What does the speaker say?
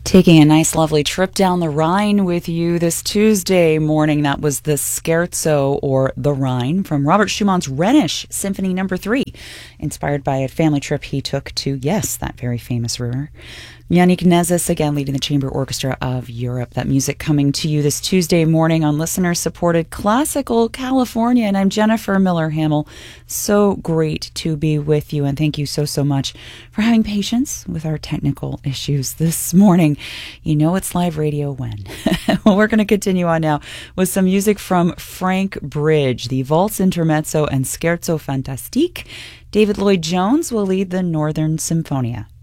Taking a nice, lovely trip down the Rhine with you this Tuesday morning. That was the Scherzo, or The Rhine, from Robert Schumann's Rhenish Symphony No. 3, inspired by a family trip he took to, yes, that very famous river. Yannick Nezis, again, leading the Chamber Orchestra of Europe. That music coming to you this Tuesday morning on listener-supported Classical California. And I'm Jennifer Miller-Hamill. So great to be with you. And thank you so much for having patience with our technical issues this morning. You know it's live radio when. Well, we're going to continue on now with some music from Frank Bridge, the Valse Intermezzo and Scherzo Fantastique. David Lloyd-Jones will lead the Northern Symphonia.